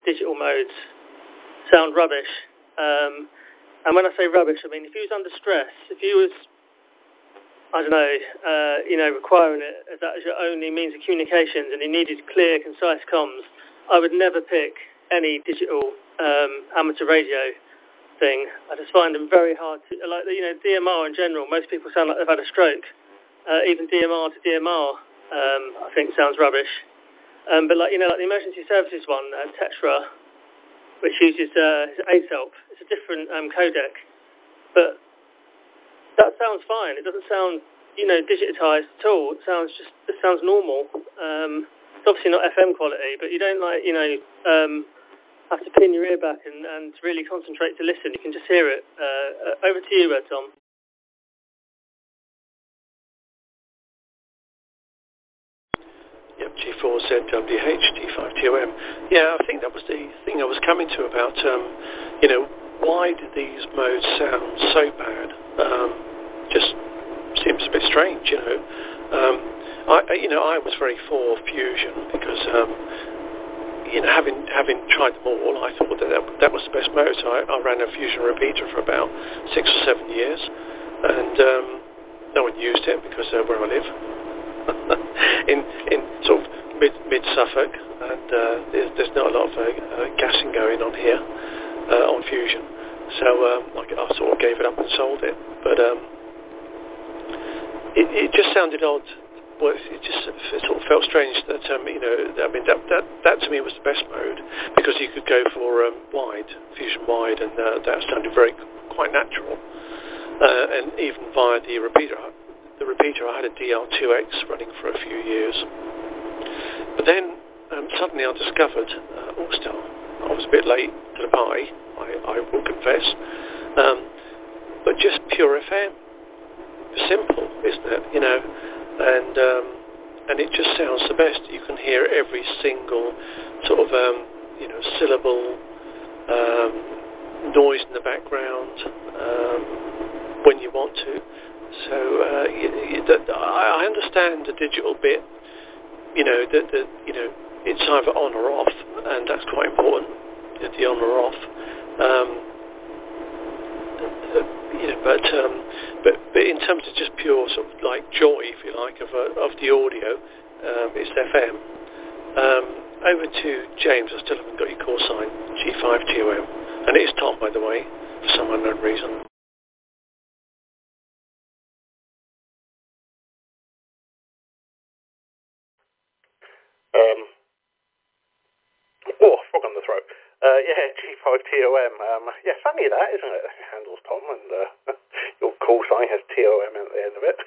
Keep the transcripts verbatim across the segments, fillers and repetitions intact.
digital modes sound rubbish. Um, and when I say rubbish, I mean if you was under stress, if you was, I don't know, uh, you know, requiring it as that as your only means of communications and you needed clear, concise comms, I would never pick any digital um, amateur radio thing. I just find them very hard to, like, you know, D M R in general, most people sound like they've had a stroke. Uh, even D M R to D M R, um, I think sounds rubbish. Um, but like, you know, like the emergency services one, uh, Tetra, which uses uh, A S E L P, it's a different um, codec. But that sounds fine. It doesn't sound, you know, digitized at all. It sounds just, it sounds normal. Um, it's obviously not F M quality, but you don't like, you know, um, have to pin your ear back and, and really concentrate to listen. You can just hear it. Uh, uh, over to you, uh, Tom. Yep, G four Z W H, G five T O M. Yeah, I think that was the thing I was coming to about, um, you know, why did these modes sound so bad? Um, just seems a bit strange, you know. Um, I, you know, I was very for Fusion because, um, you know, having having tried them all, I thought that that, that was the best mode. So I, I ran a Fusion repeater for about six or seven years, and um, no one used it because uh, where I live, in in sort of mid mid Suffolk, and uh, there's, there's not a lot of uh, uh, gassing going on here uh, on Fusion. So um, I, I sort of gave it up and sold it, but um, it, it just sounded odd. Well, it just it sort of felt strange that, um, you know, I mean, that, that that to me was the best mode because you could go for um, wide, Fusion wide, and uh, that sounded very, quite natural. Uh, and even via the repeater, the repeater, I had a D L two X running for a few years. But then um, suddenly I discovered uh, Allstar. I was a bit late to the party, I, I will confess, um, but just pure F M. Simple, isn't it? You know. And um, and it just sounds the best. You can hear every single sort of um, you know syllable, um, noise in the background um, when you want to. So uh, you, you, that, I understand the digital bit. You know that the, you know it's either on or off, and that's quite important. The on or off. Um, You know, but, um, but but in terms of just pure sort of like joy, if you like, of uh, of the audio, um, it's F M. Um, over to James. I still haven't got your call sign, G five T O M, and it is Tom, by the way, for some unknown reason. Um. Oh, frog on the throat. Uh, yeah, G five T O M. Um, yeah, funny that, isn't it? It handles Tom, and uh, your call sign has T O M at the end of it.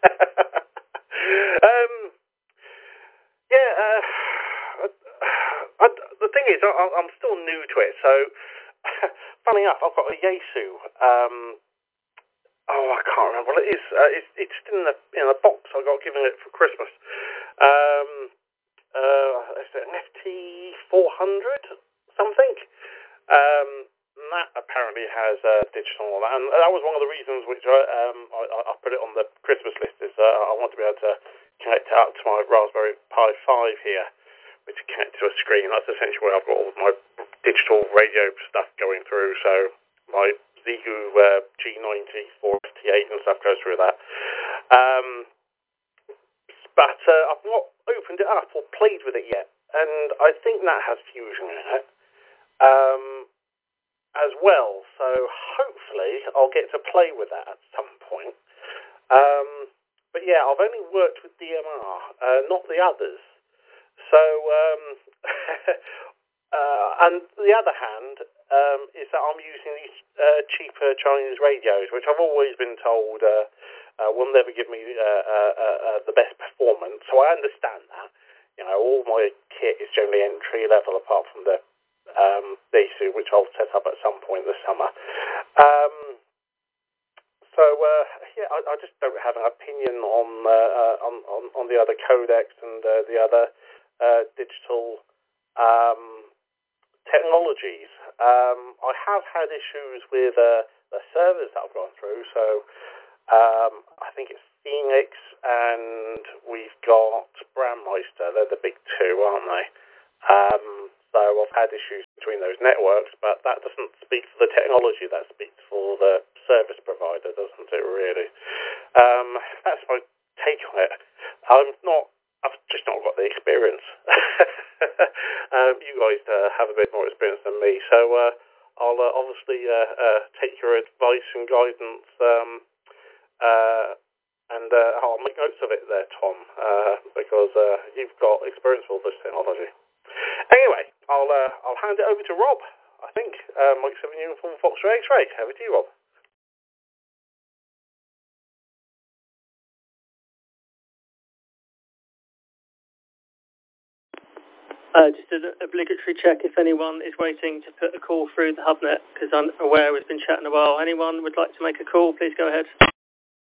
um, yeah, uh, I, I, the thing is, I, I'm still new to it, so funny enough, I've got a Yaesu. Um, oh, I can't remember what it is. Uh, it's, it's still in the in a box. I got given it for Christmas. Um, uh, is it an F T four hundred? Something. Um, and that apparently has uh, digital and all that, and that was one of the reasons which I, um, I, I put it on the Christmas list. Is uh, I want to be able to connect it up to my Raspberry Pi five here, which connects to a screen. That's essentially where I've got all my digital radio stuff going through. So my Zigu uh, G ninety four S T eight and stuff goes through that. Um, but uh, I've not opened it up or played with it yet, and I think that has Fusion in it. Um, as well, so hopefully I'll get to play with that at some point. Um, but yeah, I've only worked with D M R, uh, not the others. So, um, uh, and the other hand um, is that I'm using these uh, cheaper Chinese radios, which I've always been told uh, uh, will never give me uh, uh, uh, the best performance. So I understand that. You know, all my kit is generally entry level, apart from the um, Yaesu, which I'll set up at some point this summer. Um, so uh, yeah, I, I just don't have an opinion on uh, on, on on the other codecs and uh, the other uh, digital um, technologies. Um, I have had issues with uh, the servers that I've gone through. So um, I think it's Phoenix and we've got Brandmeister. They're the big two, aren't they? Um, though, of had issues between those networks, but that doesn't speak for the technology, that speaks for the service provider, doesn't it, really? Um, that's my take on it. I'm not, I've just not got the experience. um, you guys uh, have a bit more experience than me, so uh, I'll uh, obviously uh, uh, take your advice and guidance, um, uh, and uh, I'll make notes of it there, Tom, uh, because uh, you've got experience with all this technology. Anyway, I'll uh, I'll hand it over to Rob, I think. Uh, Mike seven Uniform Foxtrot X-Ray. Over to you, Rob. Uh, just an obligatory check if anyone is waiting to put a call through the HubNet, because I'm aware we've been chatting a while. Anyone would like to make a call, please go ahead.